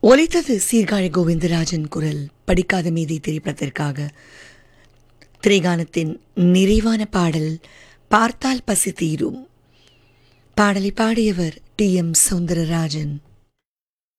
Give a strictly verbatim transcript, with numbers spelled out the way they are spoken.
ஒலித்தது சீர்காழி கோவிந்தராஜன் குரல். படிக்காத மீதி திரைப்படத்திற்காக திரைகானத்தின் நிறைவான பாடல் பார்த்தால் பசி தீரும். பாடலை பாடியவர் டி எம் சௌந்தரராஜன்.